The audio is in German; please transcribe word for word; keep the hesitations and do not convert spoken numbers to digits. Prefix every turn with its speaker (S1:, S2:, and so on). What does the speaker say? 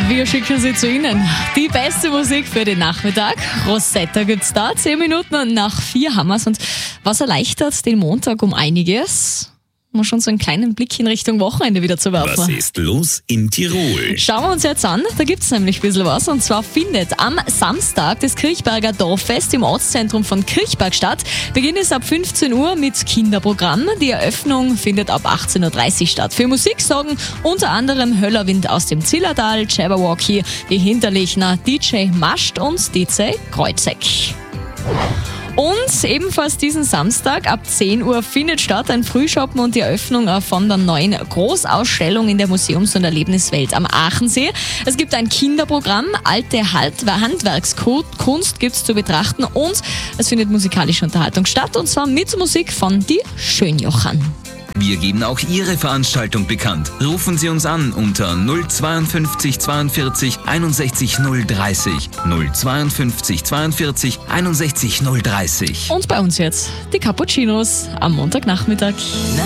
S1: Wir schicken sie zu Ihnen. Die beste Musik für den Nachmittag. Rosetta gibt's da. Zehn Minuten nach vier haben wir's. Und was erleichtert den Montag um einiges? Um schon so einen kleinen Blick in Richtung Wochenende wieder zu werfen.
S2: Was ist los in Tirol?
S1: Schauen wir uns jetzt an, da gibt's nämlich ein bisschen was. Und zwar findet am Samstag das Kirchberger Dorffest im Ortszentrum von Kirchberg statt. Beginn ist ab fünfzehn Uhr mit Kinderprogramm. Die Eröffnung findet ab achtzehn Uhr dreißig statt. Für Musik sorgen unter anderem Höllerwind aus dem Zillertal, Jabberwocky, die Hinterlechner, D J Mascht und D J Kreuzeck. Und ebenfalls diesen Samstag ab zehn Uhr findet statt ein Frühshoppen und die Eröffnung von der neuen Großausstellung in der Museums- und Erlebniswelt am Aachensee. Es gibt ein Kinderprogramm, alte Handwerkskunst gibt's zu betrachten und es findet musikalische Unterhaltung statt und zwar mit Musik von die Schönjochern.
S3: Wir geben auch Ihre Veranstaltung bekannt. Rufen Sie uns an unter null zweiundfünfzig zweiundvierzig einundsechzig null dreißig. null zweiundfünfzig zweiundvierzig einundsechzig null dreißig.
S1: Und bei uns jetzt die Cappuccinos am Montagnachmittag.